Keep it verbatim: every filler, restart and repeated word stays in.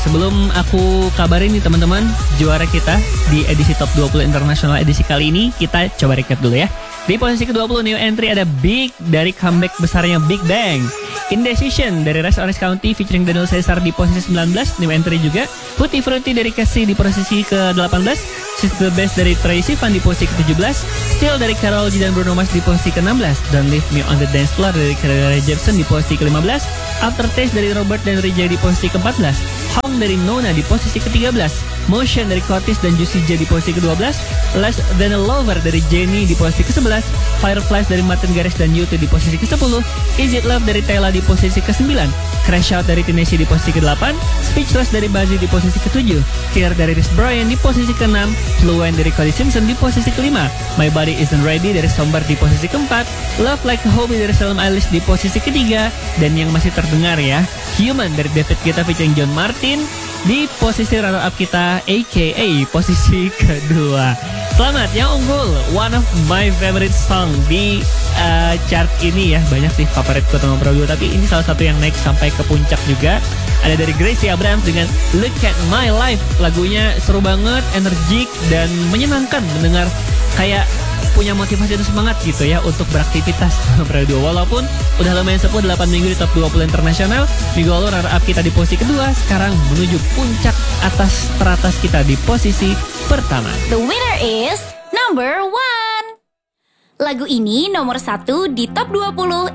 sebelum aku kabarin nih teman-teman juara kita di edisi Top dua puluh Internasional edisi kali ini, kita coba recap dulu ya. Di posisi kedua puluh new entry ada Big dari comeback besarnya Big Bang. Indecision dari Res Orange County featuring Daniel Caesar di posisi sembilan belas, new entry juga. Tutti Frutti dari Cassie di posisi ke delapan belas. She's the Best dari Tracy Van di posisi ke tujuh belas. Still dari Karol G dan Bruno Mars di posisi ke enam belas. Don't Leave Me on the Dance Floor dari Carly Rae Jepsen di posisi ke lima belas. Aftertaste dari Robert dan Rija di posisi ke empat belas. Home dari Nona di posisi ke tiga belas. Motion dari Curtis dan Juicy J di posisi ke dua belas. Less Than a Lover dari Jennie di posisi ke sebelas. Fireflies dari Martin Garrix dan U two di posisi ke sepuluh. Is It Love dari Tella di posisi ke sembilan. Crash Out dari Tennessee di posisi ke delapan. Speechless dari Bazzi di posisi ke tujuh. Tear dari Rhys Brian di posisi ke enam. Fluent dari Cody Simpson di posisi ke lima. My Body Isn't Ready dari Somber di posisi ke empat. Love Like a Hobby dari Salem Eilish di posisi ke tiga. Dan yang masih terdengar ya, Human dari David Guetta featuring John Martin di posisi runner up kita, aka posisi kedua. Selamat yang unggul, one of my favorite song di uh, chart ini ya. Banyak sih favoritku nomor dua, tapi ini salah satu yang naik sampai ke puncak juga. Ada dari Gracie Abrams dengan Look at My Life. Lagunya seru banget, energik dan menyenangkan mendengar, kayak punya motivasi dan semangat gitu ya untuk beraktivitas nomor dua. Walaupun udah lumayan sepuh delapan minggu di Top dua puluh Internasional, minggu lalu runner up kita di posisi kedua, sekarang menuju puncak atas teratas kita di posisi pertama. The winner is number one. Lagu ini nomor satu di Top dua puluh